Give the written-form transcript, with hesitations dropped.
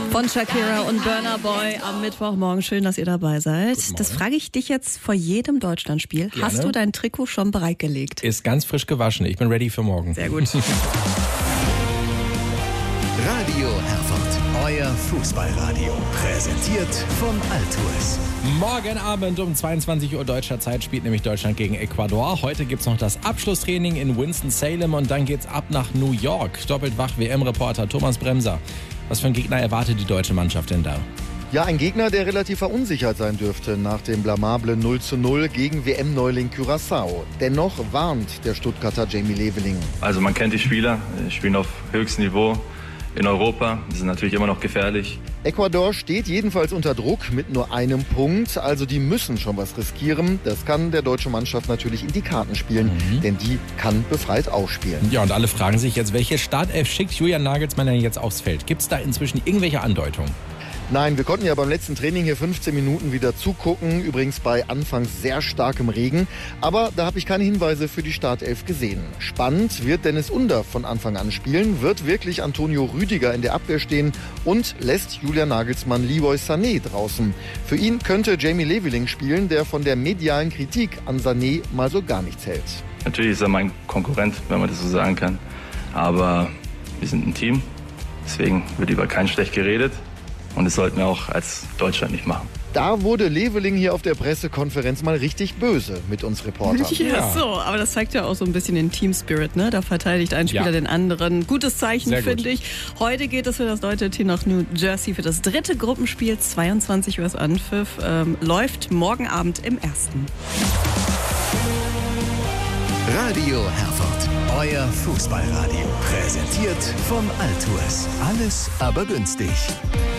Von Shakira und Burna Boy am Mittwochmorgen. Schön, dass ihr dabei seid. Das frage ich dich jetzt vor jedem Deutschlandspiel. Gerne. Hast du dein Trikot schon bereitgelegt? Ist ganz frisch gewaschen. Ich bin ready für morgen. Sehr gut. Radio Herford, euer Fußballradio. Präsentiert von Altuis. Morgen Abend um 22 Uhr deutscher Zeit spielt nämlich Deutschland gegen Ecuador. Heute gibt's noch das Abschlusstraining in Winston-Salem und dann geht's ab nach New York. Doppelt wach WM-Reporter Thomas Bremser. Was für ein Gegner erwartet die deutsche Mannschaft denn da? Ja, ein Gegner, der relativ verunsichert sein dürfte nach dem blamablen 0:0 gegen WM-Neuling Curaçao. Dennoch warnt der Stuttgarter Jamie Leveling. Also man kennt die Spieler, spielen auf höchstem Niveau in Europa. Die sind natürlich immer noch gefährlich. Ecuador steht jedenfalls unter Druck mit nur einem Punkt, also die müssen schon was riskieren. Das kann der deutschen Mannschaft natürlich in die Karten spielen, denn die kann befreit ausspielen. Ja, und alle fragen sich jetzt, welche Startelf schickt Julian Nagelsmann denn jetzt aufs Feld? Gibt's da inzwischen irgendwelche Andeutungen? Nein, wir konnten ja beim letzten Training hier 15 Minuten wieder zugucken, übrigens bei anfangs sehr starkem Regen. Aber da habe ich keine Hinweise für die Startelf gesehen. Spannend, wird Dennis Under von Anfang an spielen, wird wirklich Antonio Rüdiger in der Abwehr stehen und lässt Julian Nagelsmann Leroy Sané draußen. Für ihn könnte Jamie Leveling spielen, der von der medialen Kritik an Sané mal so gar nichts hält. Natürlich ist er mein Konkurrent, wenn man das so sagen kann. Aber wir sind ein Team, deswegen wird über keinen schlecht geredet. Und das sollten wir auch als Deutschland nicht machen. Da wurde Leveling hier auf der Pressekonferenz mal richtig böse mit uns Reportern. Ja, so, aber das zeigt ja auch so ein bisschen den Team Spirit, ne? Da verteidigt ein Spieler den anderen. Gutes Zeichen, finde ich. Heute geht es für das deutsche Team nach New Jersey für das dritte Gruppenspiel. 22 Uhr ist Anpfiff. Läuft morgen Abend im ersten. Radio Herford, euer Fußballradio. Präsentiert von Altuis. Alles aber günstig.